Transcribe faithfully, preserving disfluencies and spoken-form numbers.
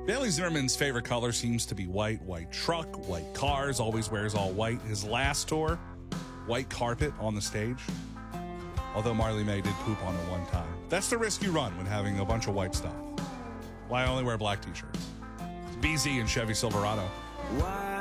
Bailey Zimmerman's favorite color seems to be white. White truck, white cars, always wears all white. His last tour, white carpet on the stage. Although Marley May did poop on it one time. That's the risk you run when having a bunch of white stuff. Why only wear black t-shirts? It's B Z and Chevy Silverado. Why